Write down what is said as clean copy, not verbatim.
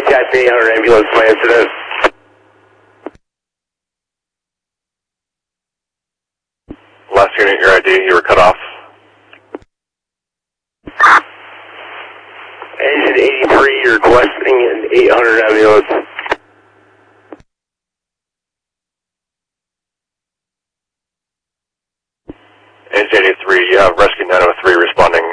Contact 800 ambulance by incident. Last unit, your ID, you were cut off. Engine 83, you're requesting an 800 ambulance. Engine 83, you have rescue 903 responding